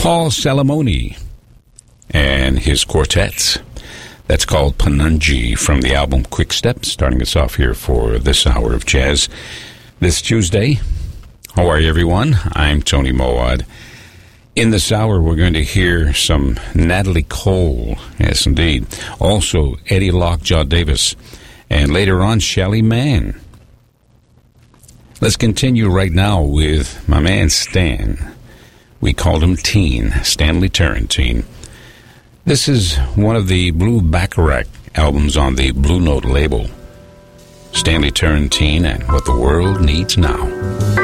Paul Salamoni and his quartet. That's called Panunji from the album Quick Step, starting us off here for this hour of jazz this Tuesday. How are you, everyone? I'm Tony Mowad. In this hour, we're going to hear some Natalie Cole, yes, indeed. Also, Eddie Lockjaw Davis, and later on, Shelly Manne. Let's continue right now with my man Stan. We called him Teen, Stanley Turrentine. This is one of the Blue Bacharach albums on the Blue Note label. Stanley Turrentine and What the World Needs Now.